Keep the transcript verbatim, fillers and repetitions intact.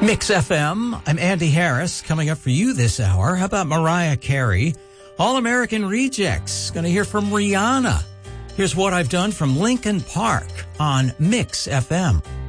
Mix F M. I'm Andy Harris. Coming up for you this hour, how about Mariah Carey? All-American Rejects. Going to hear from Rihanna. Here's What I've Done from Linkin Park on Mix F M.